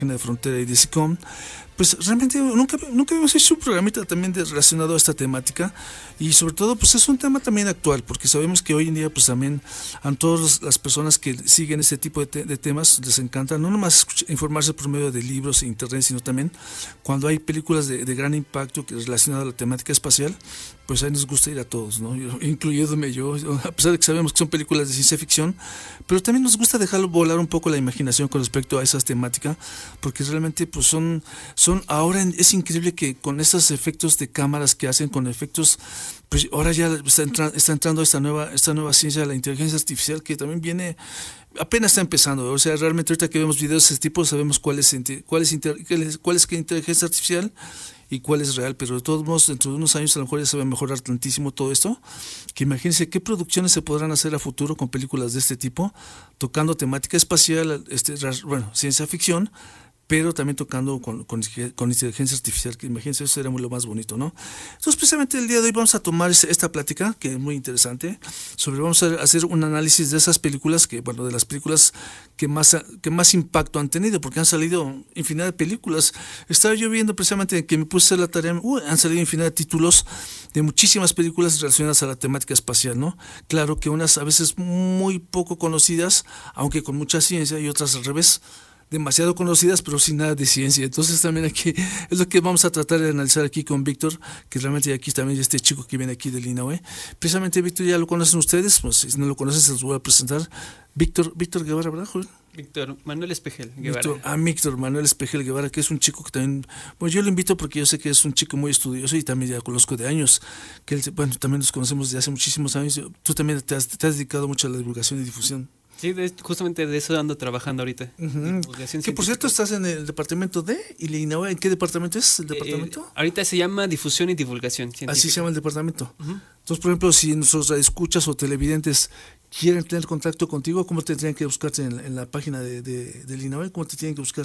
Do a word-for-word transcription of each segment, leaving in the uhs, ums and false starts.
de Frontera y de SICOM, pues realmente nunca, nunca habíamos hecho un programita también de, relacionado a esta temática, y sobre todo pues es un tema también actual, porque sabemos que hoy en día pues también a todas las personas que siguen este tipo de, te, de temas les encanta no nomás escuchar, informarse por medio de libros e internet, sino también cuando hay películas de, de gran impacto que relacionadas a la temática espacial, pues ahí nos gusta ir a todos, ¿no? Yo, incluyéndome yo, a pesar de que sabemos que son películas de ciencia ficción, pero también nos gusta dejarlo volar un poco la imaginación con respecto a esas temáticas, porque realmente pues son, son ahora es increíble que con esos efectos de cámaras que hacen, con efectos, pues ahora ya está, entra, está entrando esta nueva, esta nueva ciencia, la inteligencia artificial, que también viene, apenas está empezando. O sea, realmente ahorita que vemos videos de ese tipo sabemos cuál es, cuál es, cuál es, qué inteligencia artificial y cuál es real, pero de todos modos dentro de unos años a lo mejor ya se va a mejorar tantísimo todo esto, que imagínense qué producciones se podrán hacer a futuro con películas de este tipo, tocando temática espacial, este, bueno, ciencia ficción, pero también tocando con, con, con inteligencia artificial, que imagínense, eso sería muy lo más bonito, ¿no? Entonces, precisamente el día de hoy vamos a tomar esta plática, que es muy interesante, sobre, vamos a hacer un análisis de esas películas, que bueno, de las películas que más, que más impacto han tenido, porque han salido infinidad de películas. Estaba yo viendo precisamente que me puse a hacer la tarea, uh, han salido infinidad de títulos de muchísimas películas relacionadas a la temática espacial, ¿no? Claro que unas a veces muy poco conocidas, aunque con mucha ciencia, y otras al revés, demasiado conocidas pero sin nada de ciencia. Entonces también aquí es lo que vamos a tratar de analizar aquí con Víctor, que realmente aquí también este chico que viene aquí del I N A U E. Precisamente Víctor ya lo conocen ustedes, pues si no lo conocen se los voy a presentar. Víctor, Víctor Guevara, ¿verdad, Joel? Víctor Manuel Espejel Guevara. Víctor, ah, Víctor Manuel Espejel Guevara, que es un chico que también, bueno, yo lo invito porque yo sé que es un chico muy estudioso y también ya conozco de años, que él, bueno, también nos conocemos desde hace muchísimos años. Tú también te has, te has dedicado mucho a la divulgación y difusión. Sí, de, justamente de eso ando trabajando ahorita. Uh-huh. Que por cierto estás en el departamento de I N A U E. ¿En qué departamento es el departamento? Eh, ahorita se llama Difusión y Divulgación Científica. Así se llama el departamento. Uh-huh. Entonces, por ejemplo, si nuestros escuchas o televidentes quieren tener contacto contigo, ¿cómo tendrían que buscarte en, en la página de, de, del I N A U E? ¿Cómo te tienen que buscar?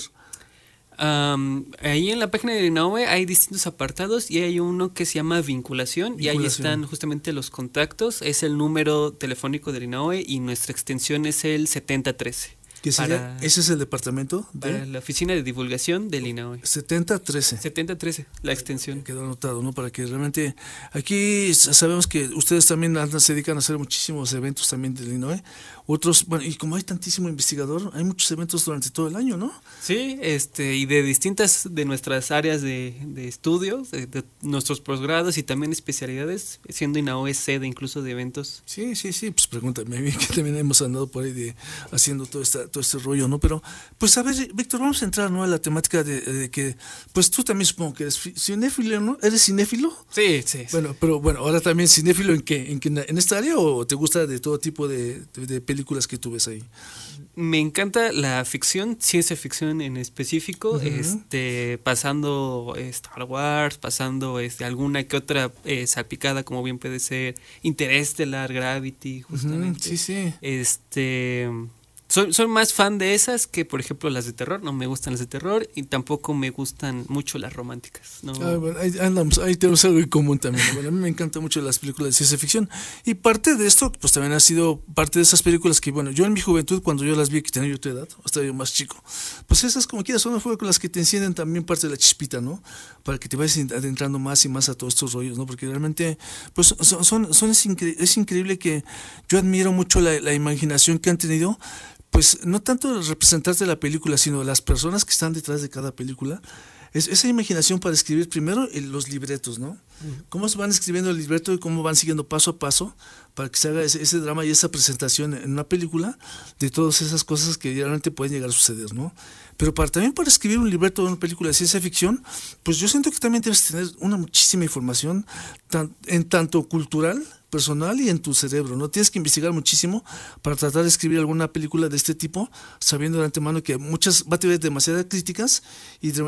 Um, ahí en la página de I N A U E hay distintos apartados y hay uno que se llama vinculación, vinculación y ahí están justamente los contactos, es el número telefónico del I N A U E y nuestra extensión es el setenta trece. ¿Qué sería? Para, ¿Ese es el departamento? De para la oficina de divulgación del I N A U E. setenta trece. setenta trece, la extensión. Quedó anotado, ¿no? Para que realmente, aquí sabemos que ustedes también se dedican a hacer muchísimos eventos también del I N A U E. Otros, bueno, y como hay tantísimo investigador, hay muchos eventos durante todo el año, ¿no? Sí, este, y de distintas de nuestras áreas de, de estudio, de, de nuestros posgrados y también especialidades, siendo I N A U E sede incluso de eventos. Sí, sí, sí, pues pregúntame, que también hemos andado por ahí de, haciendo todo, esta, todo este rollo, ¿no? Pero, pues a ver, Víctor, vamos a entrar, ¿no? A la temática de, de que, pues tú también supongo que eres cinéfilo, ¿no? ¿Eres cinéfilo? Sí, sí. sí. Bueno, pero bueno, ahora también cinéfilo, ¿en qué? ¿En, qué, en esta área o te gusta de todo tipo de, de, de películas que tú ves ahí? Me encanta la ficción, ciencia ficción en específico, uh-huh. este, pasando Star Wars, pasando este, alguna que otra eh, salpicada, como bien puede ser Interestelar, Gravity, justamente. Uh-huh. Sí, sí. Este... Soy, soy más fan de esas que, por ejemplo, las de terror. No me gustan las de terror y tampoco me gustan mucho las románticas, ¿no? Ah, bueno, ahí, andamos, ahí tenemos algo en común también. Bueno, a mí me encantan mucho las películas de ciencia ficción. Y parte de esto, pues también ha sido parte de esas películas que, bueno, yo en mi juventud, cuando yo las vi, que tenía yo tu edad, hasta yo más chico, pues esas como quieras son las que te encienden también parte de la chispita, ¿no? Para que te vayas adentrando más y más a todos estos rollos, ¿no? Porque realmente, pues son, son, son es, incre- es increíble que yo admiro mucho la, la imaginación que han tenido. Pues no tanto los representantes de la película, sino las personas que están detrás de cada película. Es esa imaginación para escribir primero los libretos, ¿no? Uh-huh. Cómo se van escribiendo el libreto y cómo van siguiendo paso a paso para que se haga ese, ese drama y esa presentación en una película de todas esas cosas que realmente pueden llegar a suceder, ¿no? Pero para, también para escribir un libreto de una película de ciencia ficción, pues yo siento que también debes tener una muchísima información tan, en tanto cultural, personal y en tu cerebro, ¿no? Tienes que investigar muchísimo para tratar de escribir alguna película de este tipo, sabiendo de antemano que muchas va a tener demasiadas críticas y, de, y demasiados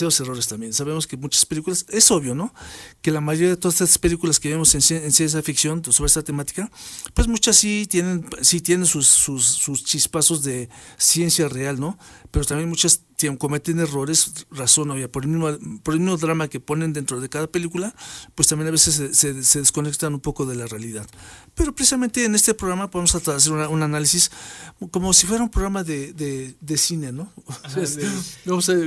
demasiados errores también. Sabemos que muchas películas, es obvio, ¿no? Que la mayoría de todas estas películas que vemos en, en ciencia ficción sobre esta temática, pues muchas sí tienen, sí tienen sus, sus, sus chispazos de ciencia real, ¿no? Pero también muchas tienen, cometen errores, razón obvia, por el, mismo, por el mismo drama que ponen dentro de cada película, pues también a veces se, se, se desconectan un poco de la realidad. Pero precisamente en este programa podemos hacer una, un análisis como si fuera un programa de, de, de cine, ¿no? Ajá, de... Vamos a